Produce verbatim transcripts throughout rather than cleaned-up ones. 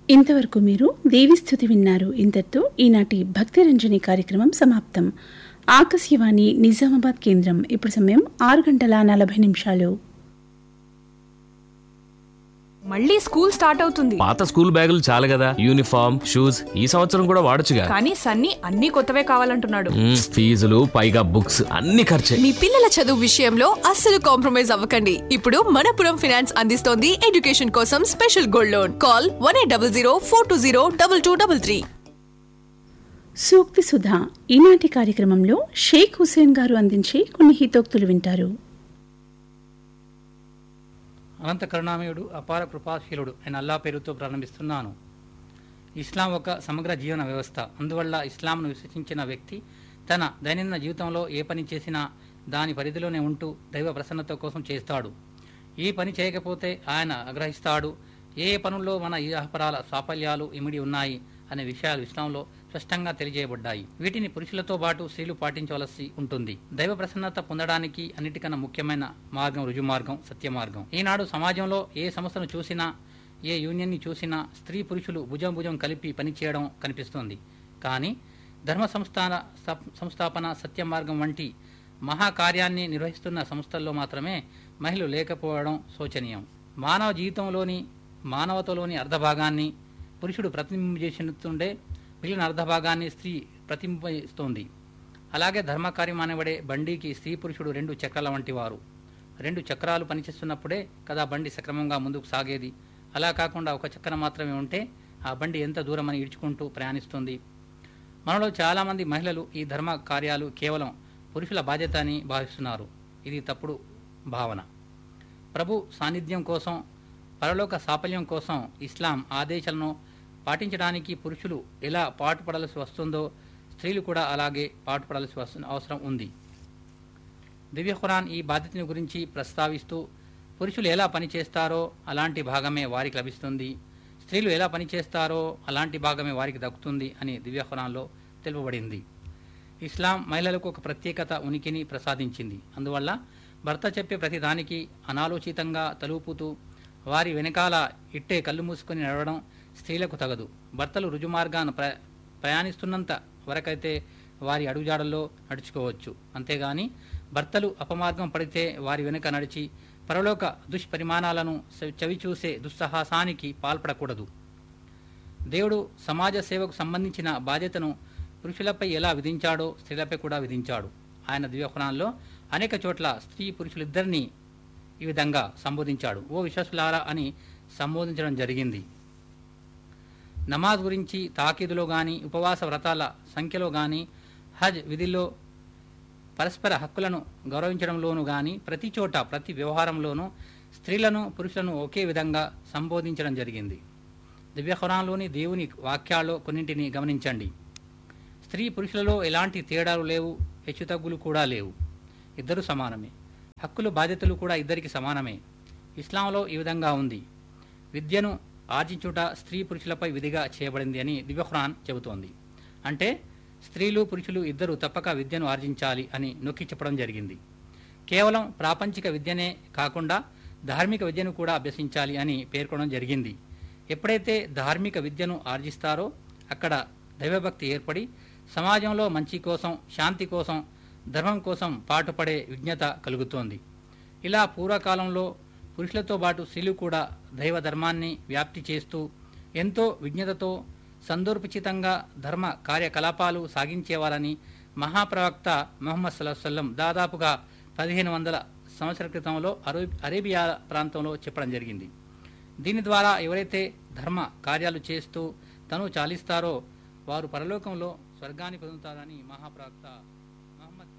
ఇంతవరకు మీరు దేవిస్తుతి విన్నారు. ఇంతటితో ఈనాటి భక్తి రంజని కార్యక్రమం సమాప్తం. ఆకాశవాణి నిజామాబాద్ కేంద్రం. ఇప్పుడు సమయం ఆరు గంటల నలభై నిమిషాలు. మళ్ళీ స్కూల్ స్టార్ట్ అవుతుంది. పాత స్కూల్ బ్యాగులు చాలు కదా, యూనిఫామ్ షూస్ ఈ సంవత్సరం కూడా వాడొచ్చుగా. కానీ సన్నీ అన్ని కొత్తవే కావాలంటున్నాడు. ఫీజులు పైగా బుక్స్ అన్ని ఖర్చే. మీ పిల్లల చదువు విషయంలో అస్సలు కాంప్రమైజ్ అవ్వకండి. ఇప్పుడు మనపురం ఫైనాన్స్ అందిస్తోంది ఎడ్యుకేషన్ కోసం special gold loan. Call one eight double zero four two zero double two double three. సూక్తి సుధా ఈనాటి కార్యక్రమంలో షేక్ హుసేన్ గారు అందించే కొన్ని హితోక్తులు వింటారు. అనంత కరుణామయుడు అపార కృపాశీలుడు అయిన అల్లా పేరుతో ప్రారంభిస్తున్నాను. ఇస్లాం ఒక సమగ్ర జీవన వ్యవస్థ. అందువల్ల ఇస్లాంను విశ్వసించిన వ్యక్తి తన దైనందిన జీవితంలో ఏ పని చేసినా దాని పరిధిలోనే ఉంటూ దైవ ప్రసన్నత కోసం చేస్తాడు. ఈ పని చేయకపోతే ఆయన ఆగ్రహిస్తాడు. ఏ ఏ పనుల్లో మన ఇహపరాల సాఫల్యాలు ఇమిడి ఉన్నాయి అనే విషయాలు ఇస్లాంలో స్పష్టంగా తెలియజేయబడ్డాయి. వీటిని పురుషులతో పాటు స్త్రీలు పాటించవలసి ఉంటుంది. దైవ ప్రసన్నత పొందడానికి అన్నిటికన్నా ముఖ్యమైన మార్గం రుజు మార్గం, సత్య మార్గం. ఈనాడు సమాజంలో ఏ సంస్థను చూసినా, ఏ యూనియన్ని చూసినా స్త్రీ పురుషులు భుజం భుజం కలిపి పనిచేయడం కనిపిస్తుంది. కానీ ధర్మ సంస్థాన సంస్థాపన, సత్య మార్గం వంటి మహాకార్యాన్ని నిర్వహిస్తున్న సంస్థల్లో మాత్రమే మహిళలు లేకపోవడం శోచనీయం. మానవ జీవితంలోని మానవతలోని అర్ధభాగాన్ని పురుషుడు ప్రతిబింబిస్తుండే మిగిలిన అర్ధభాగాన్ని స్త్రీ ప్రతిబింబిస్తోంది. అలాగే ధర్మకార్యం అనబడే బండికి స్త్రీ పురుషుడు రెండు చక్రాల వంటి వారు. రెండు చక్రాలు పనిచేస్తున్నప్పుడే కదా బండి సక్రమంగా ముందుకు సాగేది. అలా కాకుండా ఒక చక్రం మాత్రమే ఉంటే ఆ బండి ఎంత దూరం అని ఈడ్చుకుంటూ ప్రయాణిస్తుంది. మనలో చాలామంది మహిళలు ఈ ధర్మ కార్యాలు కేవలం పురుషుల బాధ్యత అని భావిస్తున్నారు. ఇది తప్పుడు భావన. ప్రభు సాన్నిధ్యం కోసం, పరలోక సాఫల్యం కోసం ఇస్లాం ఆదేశాలను పాటించడానికి పురుషులు ఎలా పాటుపడాల్సి వస్తుందో స్త్రీలు కూడా అలాగే పాటుపడాల్సి వస్తు అవసరం ఉంది. దివ్య ఖురాన్ ఈ బాధ్యతను గురించి ప్రస్తావిస్తూ పురుషులు ఎలా పనిచేస్తారో అలాంటి భాగమే వారికి లభిస్తుంది, స్త్రీలు ఎలా పనిచేస్తారో అలాంటి భాగమే వారికి దక్కుతుంది అని దివ్య ఖురాన్లో తెలుపబడింది. ఇస్లాం మహిళలకు ఒక ప్రత్యేకత ఉనికిని ప్రసాదించింది. అందువల్ల భర్త చెప్పే ప్రతి దానికి అనాలోచితంగా తలూపుతూ వారి వెనకాల ఇట్టే కళ్ళు మూసుకొని నడవడం స్త్రీలకు తగదు. భర్తలు రుజుమార్గాన్ని ప్ర ప్రయాణిస్తున్నంత వరకైతే వారి అడుగుజాడల్లో నడుచుకోవచ్చు. అంతేగాని భర్తలు అపమార్గం పడితే వారి వెనుక నడిచి పరలోక దుష్పరిమాణాలను చవిచూసే దుస్సాహసానికి పాల్పడకూడదు. దేవుడు సమాజ సేవకు సంబంధించిన బాధ్యతను పురుషులపై ఎలా విధించాడో స్త్రీలపై కూడా విధించాడు. ఆయన దివ్య ఖురాన్లో అనేక చోట్ల స్త్రీ పురుషులిద్దరినీ ఈ విధంగా సంబోధించాడు. ఓ విశ్వాసులారా అని సంబోధించడం జరిగింది. నమాజ్ గురించి తాకీదులో కానీ, ఉపవాస వ్రతాల సంఖ్యలో కానీ, హజ్ విధిలో పరస్పర హక్కులను గౌరవించడంలోనూ కానీ ప్రతి చోట ప్రతి వ్యవహారంలోనూ స్త్రీలను పురుషులను ఒకే విధంగా సంబోధించడం జరిగింది. దివ్య ఖురాన్లోని దేవుని వాక్యాల్లో కొన్నింటిని గమనించండి. స్త్రీ పురుషులలో ఎలాంటి తేడాలు లేవు, హెచ్చుతగ్గులు కూడా లేవు. ఇద్దరు సమానమే. హక్కులు బాధ్యతలు కూడా ఇద్దరికి సమానమే. ఇస్లాంలో ఈ విధంగా ఉంది. విద్యను ఆర్జించుట స్త్రీ పురుషులపై విధిగా చేయబడింది అని దివ్య ఖురాన్ చెబుతోంది. అంటే స్త్రీలు పురుషులు ఇద్దరు తప్పక విద్యను ఆర్జించాలి అని నొక్కి చెప్పడం జరిగింది. కేవలం ప్రాపంచిక విద్యనే కాకుండా ధార్మిక విద్యను కూడా అభ్యసించాలి అని పేర్కొనడం జరిగింది. ఎప్పుడైతే ధార్మిక విద్యను ఆర్జిస్తారో అక్కడ దైవభక్తి ఏర్పడి సమాజంలో మంచి కోసం, శాంతి కోసం, ధర్మం కోసం పాటుపడే విజ్ఞత కలుగుతోంది. ఇలా పూర్వకాలంలో పురుషులతో పాటు స్త్రీలు కూడా దైవ ధర్మాన్ని వ్యాప్తి చేస్తూ ఎంతో విజ్ఞతతో సందర్భోచితంగా ధర్మ కార్యకలాపాలు సాగించేవారని మహాప్రవక్త ముహమ్మద్ సల్లల్లాహు అలైహి వసల్లం దాదాపుగా పదిహేను వందల సంవత్సరాల క్రితంలో అరే అరేబియా ప్రాంతంలో చెప్పడం జరిగింది. దీని ద్వారా ఎవరైతే ధర్మ కార్యాలు చేస్తూ తను చాలిస్తారో వారు పరలోకంలో స్వర్గాన్ని పొందుతారని మహాప్రవక్త ముహమ్మద్.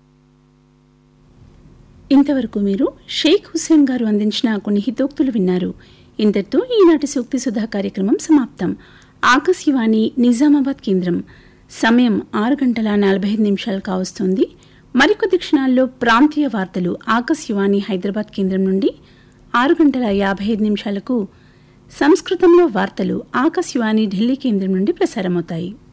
ఇంతవరకు మీరు షేక్ హుసేన్ గారు అందించిన కొన్ని హితోక్తులు విన్నారు. ఇంతటితో ఈనాటి సూక్తి సుధా కార్యక్రమం సమాప్తం. ఆకాశవాణి నిజామాబాద్ కేంద్రం. సమయం ఆరు గంటల నలభై ఐదు నిమిషాలు కావస్తోంది. మరికొద్ది క్షణాల్లో ప్రాంతీయ వార్తలు ఆకాశవాణి హైదరాబాద్ కేంద్రం నుండి ఆరు గంటల యాభై ఐదు నిమిషాలకు సంస్కృతంలో వార్తలు ఆకాశవాణి ఢిల్లీ కేంద్రం నుండి ప్రసారమవుతాయి.